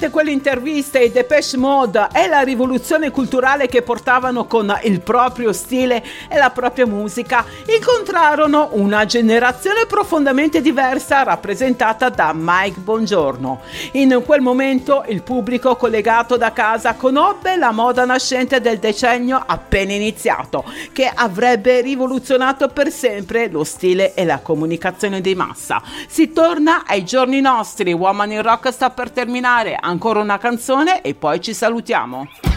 Durante quell'intervista i Depeche Mode e la rivoluzione culturale che portavano con il proprio stile e la propria musica incontrarono una generazione profondamente diversa rappresentata da Mike Bongiorno. In quel momento il pubblico collegato da casa conobbe la moda nascente del decennio appena iniziato, che avrebbe rivoluzionato per sempre lo stile e la comunicazione di massa. Si torna ai giorni nostri. Woman in Rock sta per terminare, ancora una canzone e poi ci salutiamo.